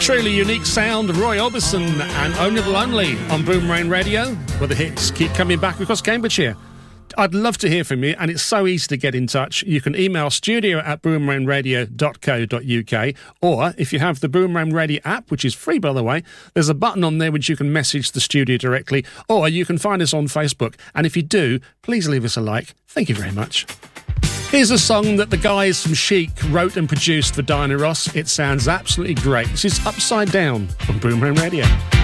Truly unique sound, Roy Orbison and Only the Lonely on Boomerang Radio, where the hits keep coming back across Cambridgeshire. I'd love to hear from you, and it's so easy to get in touch. You can email studio@boomerangradio.co.uk, or if you have the Boomerang Radio app, which is free by the way, there's a button on there which you can message the studio directly, or you can find us on Facebook. And if you do, please leave us a like. Thank you very much. Here's a song that the guys from Chic wrote and produced for Diana Ross. It sounds absolutely great. This is Upside Down on Boomerang Radio.